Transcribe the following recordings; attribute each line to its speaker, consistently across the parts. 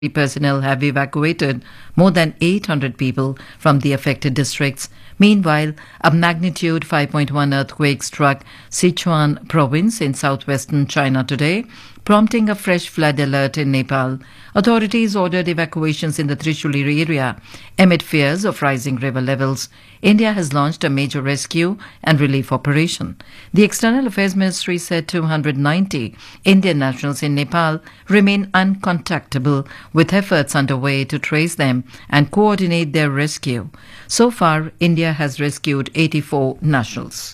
Speaker 1: Personnel have evacuated more than 800 people from the affected districts. Meanwhile, a magnitude 5.1 earthquake struck Sichuan province in southwestern China today, prompting a fresh flood alert in Nepal. Authorities ordered evacuations in the Trishuli area amid fears of rising river levels. India has launched a major rescue and relief operation. The External Affairs Ministry said 290 Indian nationals in Nepal remain uncontactable, with efforts underway to trace them and coordinate their rescue. So far, India has rescued 84 nationals.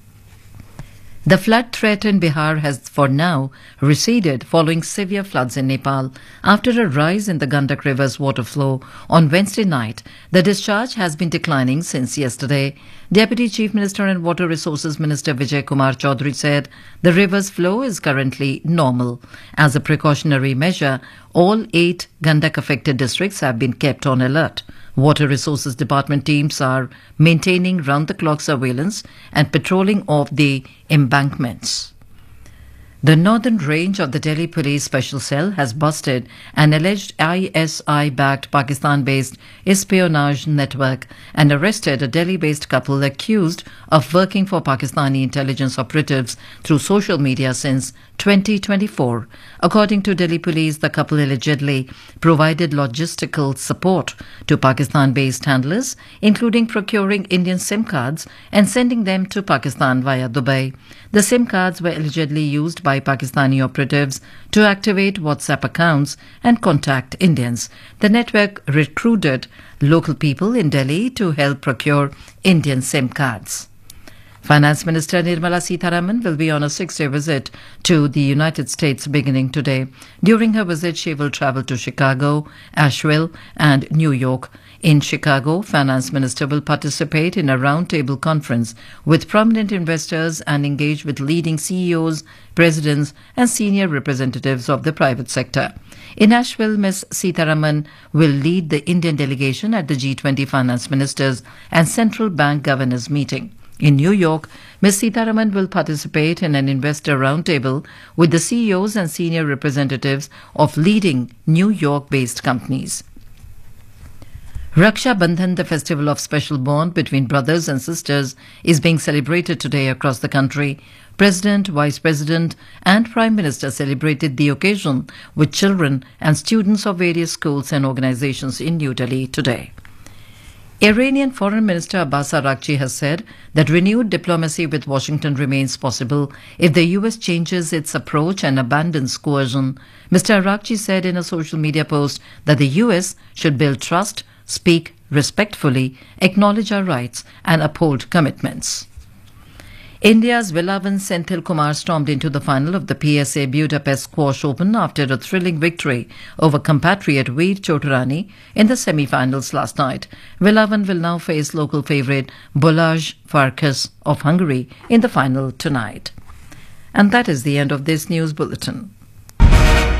Speaker 1: The flood threat in Bihar has for now receded following severe floods in Nepal. After a rise in the Gandak River's water flow on Wednesday night, the discharge has been declining since yesterday. Deputy Chief Minister and Water Resources Minister Vijay Kumar Chaudhary said the river's flow is currently normal. As a precautionary measure, all 8 Gandak-affected districts have been kept on alert. Water Resources Department teams are maintaining round-the-clock surveillance and patrolling of the embankments. The northern range of the Delhi Police Special Cell has busted an alleged ISI-backed Pakistan-based espionage network and arrested a Delhi-based couple accused of working for Pakistani intelligence operatives through social media since 2024. According to Delhi Police, the couple allegedly provided logistical support to Pakistan-based handlers, including procuring Indian SIM cards and sending them to Pakistan via Dubai. The SIM cards were allegedly used by Pakistani operatives to activate WhatsApp accounts and contact Indians. The network recruited local people in Delhi to help procure Indian SIM cards. Finance Minister Nirmala Sitharaman will be on a 6-day visit to the United States beginning today. During her visit, she will travel to Chicago, Asheville, and New York. In Chicago, Finance Minister will participate in a roundtable conference with prominent investors and engage with leading CEOs, presidents, and senior representatives of the private sector. In Asheville, Ms. Sitharaman will lead the Indian delegation at the G20 Finance Ministers and Central Bank Governors meeting. In New York, Ms. Sitharaman will participate in an investor roundtable with the CEOs and senior representatives of leading New York-based companies. Raksha Bandhan, the festival of special bond between brothers and sisters, is being celebrated today across the country. President, Vice President and Prime Minister celebrated the occasion with children and students of various schools and organizations in New Delhi today. Iranian Foreign Minister Abbas Araghchi has said that renewed diplomacy with Washington remains possible if the US changes its approach and abandons coercion. Mr. Araghchi said in a social media post that the US should build trust, speak respectfully, acknowledge our rights and uphold commitments. India's Vilavan Senthil Kumar stormed into the final of the PSA Budapest Squash Open after a thrilling victory over compatriot Veer Choturani in the semi-finals last night. Vilavan will now face local favourite Balázs Farkas of Hungary in the final tonight. And that is the end of this news bulletin.